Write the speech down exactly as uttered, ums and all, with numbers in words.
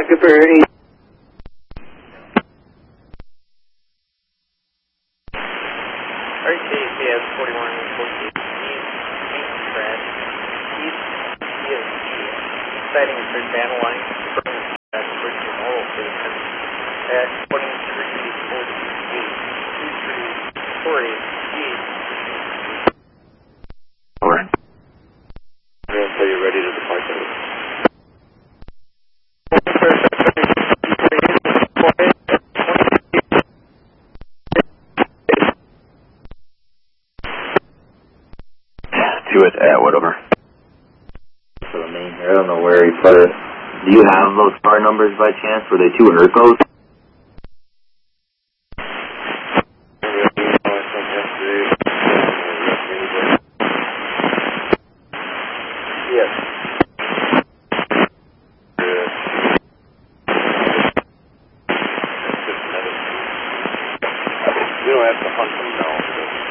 Cooper eight. R T C S forty-one fourteen East Main Crash East E S T citing for data line at Bridge Oral Station at twenty-three forty-eight two three four eight East. Over. So you're ready to depart then? To it at whatever. For the main here, I don't know where he put it. Do you have those car numbers by chance? Were they two Hercos? Yes. We don't have to hunt them down.